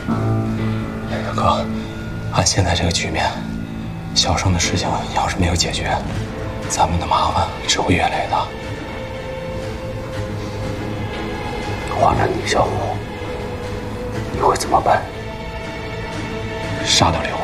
哥，按现在这个局面，小生的事情要是没有解决，咱们的麻烦只会越来越大。换了你，小虎，你会怎么办？杀掉刘